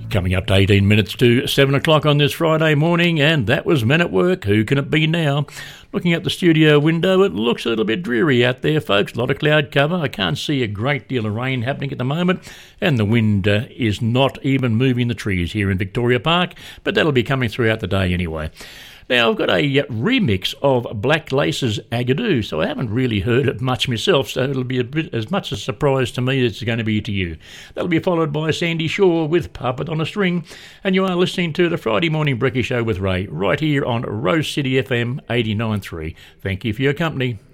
Coming up to 18 minutes to 7 o'clock on this Friday morning, and that was Men at Work. Who can it be now? Looking at the studio window, it looks a little bit dreary out there, folks. A lot of cloud cover. I can't see a great deal of rain happening at the moment, and the wind is not even moving the trees here in Victoria Park, but that'll be coming throughout the day anyway. Now, I've got a remix of Black Lace's Agadoo, so I haven't really heard it much myself, so it'll be a bit as much a surprise to me as it's going to be to you. That'll be followed by Sandy Shaw with Puppet on a String, and you are listening to the Friday Morning Brekkie Show with Ray, right here on Rose City FM 89.3. Thank you for your company.